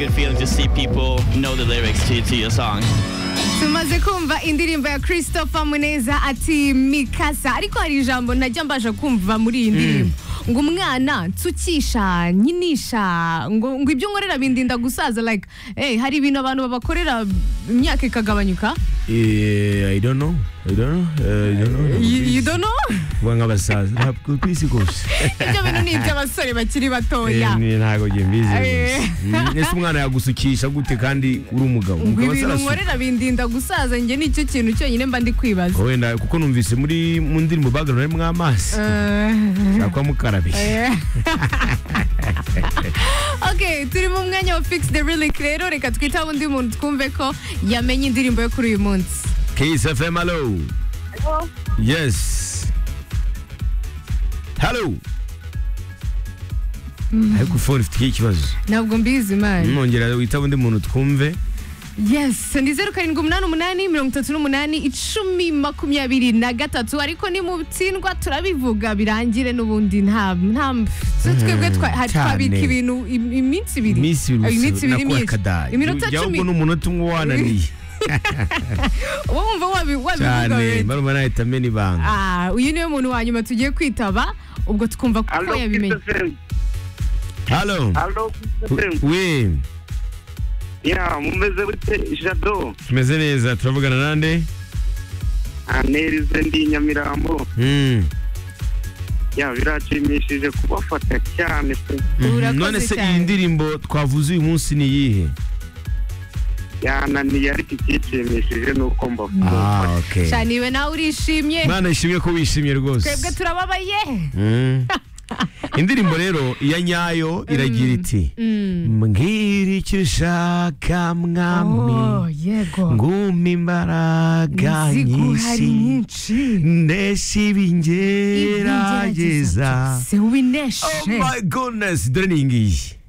good feeling to see people know the lyrics to your song. Tumaze kumva indirimbo ya Christopher Muneza ati Mikasa, ariko hari ijambo najya mbasha kumva muri iyi ndirimbo ngo umwana nsukisha nyinisha ngo ibyo nkorera bindinda gusaza, like hari ibintu abantu babakorera imyaka ikagabanyuka. I don't know. You don't know? Banga basaza ntabwo kwisi gose. Ibyo bintu ni iby'abasore bakiri batoya. Ntago mbizi. Ese umwana yagusukisha gute kandi uri umugabo? Ibintu nkorera bindinda gusaza, nge nicyo kintu cyonyine mba ndi kwibaza. Wenda kuko numvise mu ndirimbo background harimo amazi. Shaka mukarabe. Okay, turi mu mwanya wa Fix the Lyric rero, reka twita undi muntu twumve ko yamenye indirimbo yo kuri uyu munsi. Kiss FM, hello. Hello. Yes. Hello. Ariko phone ifite ikibazo. Ntabwo mbizi man. Nongera wita undi muntu twumve. Yes, ni 0788381023 ariko ni mu bitsindwa turabivuga birangire n'ubundi nta twebwe twabika ibintu iminsi ibiri. Iminsi ibiri iminota 10. Yabwo n'umuntu umwe wananiye. Wumva wabivuga wewe. Baruma nahita meni banga. Uyu niwe muntu wa nyuma tugiye kwitaba ubwo tukumva ko yabimenye. Hello. Hello. Oui. Ya, mumeze bite Jado? Tumeze neza, turavugana nande? Nerize ndi Nyamirambo. Ya, birashimishije kubafata cyane pe. None se iyi ndirimbo twavuze uyu munsi ni yihe? Ya, nani yari kicishimishije nuko mbavuga. Okay. Shaniwe nawe urishimye? Mana ishimye ko wishimye rwose. Twebwe turababaye. Indirimbo rero iya nyayo iragira iti mbwira icyo ushaka mwami ngumi imbaraga nyinshi nesha ibingerageza. Se wineshe. Oh my goodness, dore ni ngiyi.